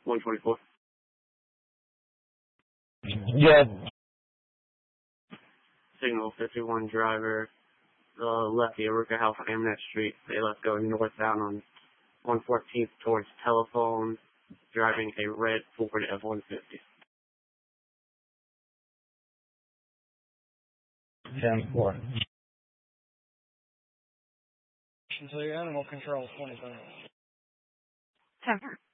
124. Yeah. Signal 51 driver, left the Aruka House on Amnet Street. They left going northbound on 114th towards Telephone, driving a red Ford F-150. 10-4. Until your animal control is 20 minutes. 10-4.